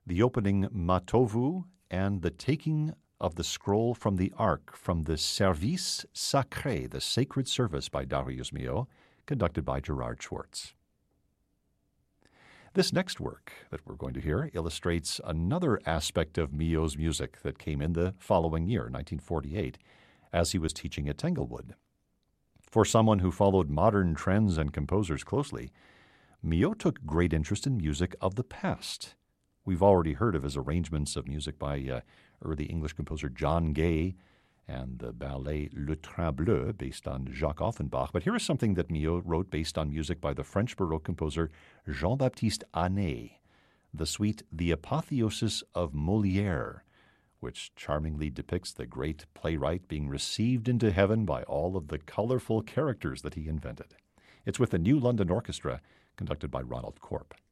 the opening Matovu, and the taking of the scroll from the Ark from the Service Sacré, the sacred service by Darius Milhaud, conducted by Gerard Schwartz. This next work that we're going to hear illustrates another aspect of Milhaud's music that came in the following year, 1948, as he was teaching at Tanglewood. For someone who followed modern trends and composers closely, Milhaud took great interest in music of the past. We've already heard of his arrangements of music by early English composer John Gay and the ballet Le Train Bleu, based on Jacques Offenbach. But here is something that Milhaud wrote based on music by the French Baroque composer Jean-Baptiste Anet, the suite The Apotheosis of Molière, which charmingly depicts the great playwright being received into heaven by all of the colorful characters that he invented. It's with the New London Orchestra, conducted by Ronald Corp.